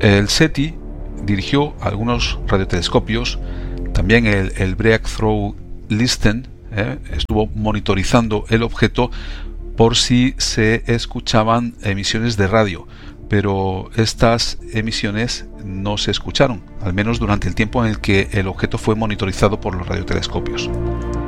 El SETI dirigió algunos radiotelescopios, también el Breakthrough Listen estuvo monitorizando el objeto por si se escuchaban emisiones de radio, pero estas emisiones no se escucharon, al menos durante el tiempo en el que el objeto fue monitorizado por los radiotelescopios.